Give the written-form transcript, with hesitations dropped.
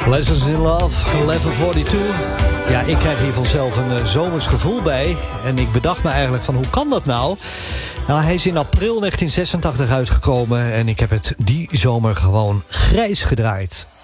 Lessons in Love, 1142. Ja, ik krijg hier vanzelf een zomers gevoel bij. En ik bedacht me eigenlijk van, hoe kan dat nou? Nou, hij is in april 1986 uitgekomen. En ik heb het die zomer gewoon grijs gedraaid.